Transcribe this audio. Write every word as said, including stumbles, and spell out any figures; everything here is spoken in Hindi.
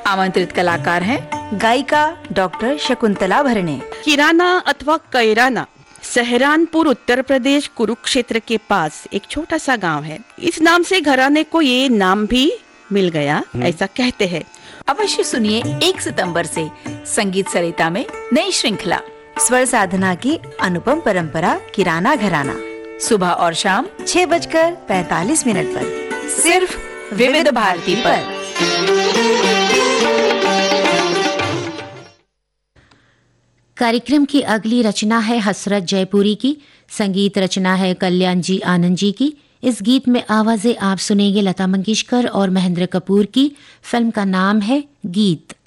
आमंत्रित कलाकार हैं गायिका डॉक्टर शकुंतला भरणे। किराना अथवा कैराना सहरानपुर उत्तर प्रदेश कुरुक्षेत्र के पास एक छोटा सा गांव है। इस नाम से घराने को ये नाम भी मिल गया, ऐसा कहते हैं। अवश्य सुनिए एक सितंबर से संगीत सरिता में नई श्रृंखला स्वर साधना की अनुपम परंपरा किराना घराना, सुबह और शाम छह बजकर पैतालीस मिनट पर सिर्फ विविध भारती पर। कार्यक्रम की अगली रचना है हसरत जयपुरी की। संगीत रचना है कल्याण जी आनंद जी की। इस गीत में आवाजें आप सुनेंगे लता मंगेशकर और महेंद्र कपूर की। फिल्म का नाम है गीत।